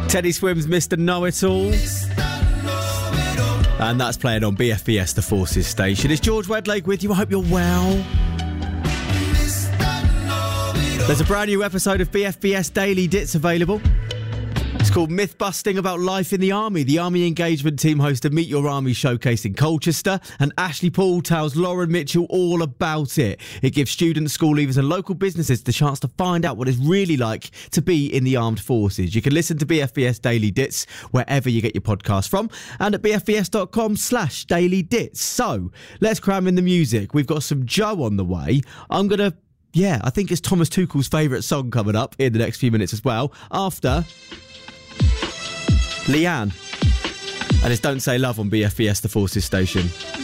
Teddy Swims, Mr. Know-It-All. And that's playing on BFBS, the Forces station. It's George Wedlake with you. I hope you're well. There's a brand new episode of BFBS Daily Dits available. It's called Myth Busting about life in the army. The Army Engagement Team host a Meet Your Army showcase in Colchester, and Ashley Paul tells Lauren Mitchell all about it. It gives students, school leavers and local businesses the chance to find out what it's really like to be in the armed forces. You can listen to BFBS Daily Dits wherever you get your podcast from, and at bfbs.com/Daily Dits. So, let's cram in the music. We've got some Joe on the way. I think it's Thomas Tuchel's favourite song coming up in the next few minutes as well, after Leanne. And it's Don't Say Love on BFBS, the Forces station.